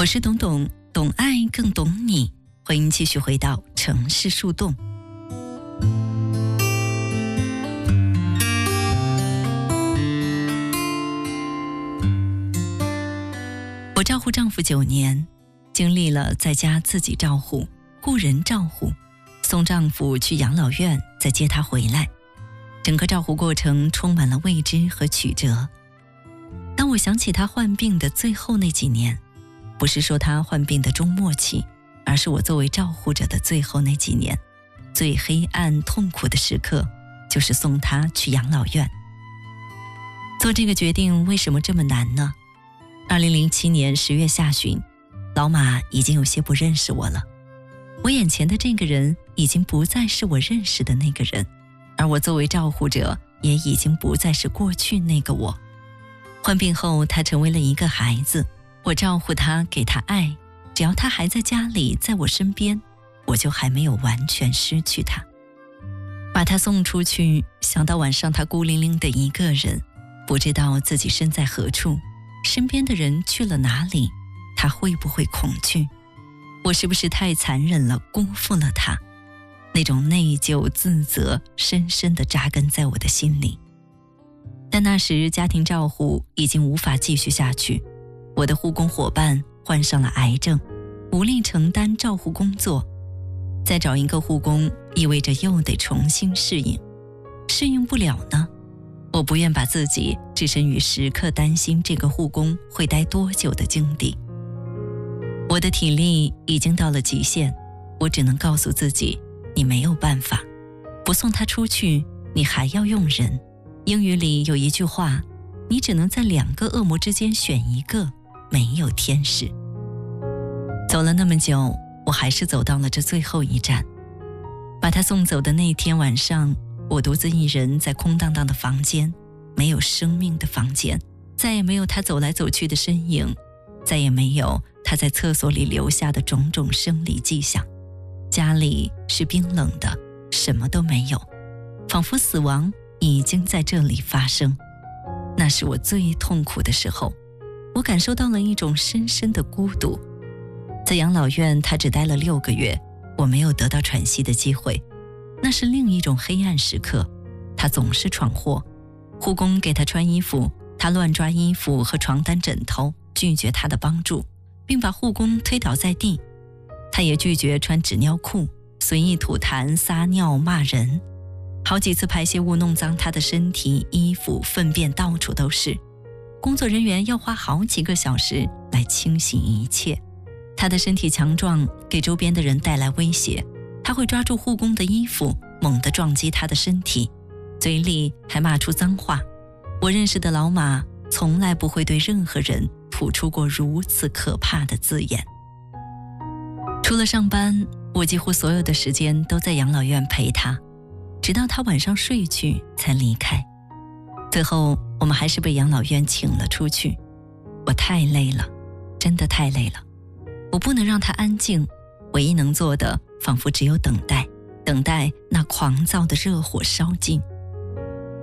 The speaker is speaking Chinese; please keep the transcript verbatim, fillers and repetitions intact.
我是董董，懂爱更懂你，欢迎继续回到城市树洞。我照顾丈夫九年，经历了在家自己照顾、雇人照顾，送丈夫去养老院，再接他回来，整个照顾过程充满了未知和曲折。当我想起他患病的最后那几年，不是说他患病的中末期，而是我作为照护者的最后那几年，最黑暗痛苦的时刻就是送他去养老院。做这个决定为什么这么难呢？二零零七年十月下旬，老马已经有些不认识我了。我眼前的这个人已经不再是我认识的那个人，而我作为照护者也已经不再是过去那个我。患病后，他成为了一个孩子，我照顾他，给他爱，只要他还在家里，在我身边，我就还没有完全失去他。把他送出去，想到晚上他孤零零的一个人，不知道自己身在何处，身边的人去了哪里，他会不会恐惧？我是不是太残忍了，辜负了他？那种内疚自责深深地扎根在我的心里。但那时家庭照护已经无法继续下去，我的护工伙伴患上了癌症，无力承担照护工作，再找一个护工意味着又得重新适应。适应不了呢，我不愿把自己置身于时刻担心这个护工会待多久的境地。我的体力已经到了极限，我只能告诉自己，你没有办法，不送他出去，你还要用人。英语里有一句话，你只能在两个恶魔之间选一个，没有天使。走了那么久，我还是走到了这最后一站。把他送走的那天晚上，我独自一人在空荡荡的房间，没有生命的房间，再也没有他走来走去的身影，再也没有他在厕所里留下的种种生理迹象。家里是冰冷的，什么都没有，仿佛死亡已经在这里发生。那是我最痛苦的时候，我感受到了一种深深的孤独。在养老院，他只待了六个月，我没有得到喘息的机会。那是另一种黑暗时刻，他总是闯祸。护工给他穿衣服，他乱抓衣服和床单枕头，拒绝他的帮助，并把护工推倒在地。他也拒绝穿纸尿裤，随意吐痰、撒尿、骂人。好几次排泄物弄脏他的身体、衣服，粪便到处都是。工作人员要花好几个小时来清洗一切。他的身体强壮，给周边的人带来威胁。他会抓住护工的衣服，猛地撞击他的身体，嘴里还骂出脏话。我认识的老马从来不会对任何人吐出过如此可怕的字眼。除了上班，我几乎所有的时间都在养老院陪他，直到他晚上睡去才离开。最后我们还是被养老院请了出去。我太累了，真的太累了。我不能让他安静，唯一能做的仿佛只有等待，等待那狂躁的热火烧尽。